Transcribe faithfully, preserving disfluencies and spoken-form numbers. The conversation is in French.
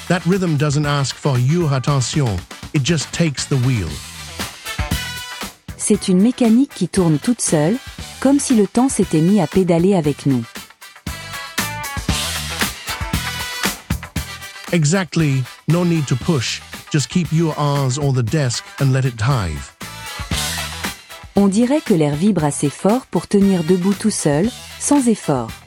That rhythm doesn't ask for your attention, it just takes the wheel. C'est une mécanique qui tourne toute seule, comme si le temps s'était mis à pédaler avec nous. Exactly, no need to push, just keep your eyes on the desk and let it dive. On dirait que l'air vibre assez fort pour tenir debout tout seul, sans effort.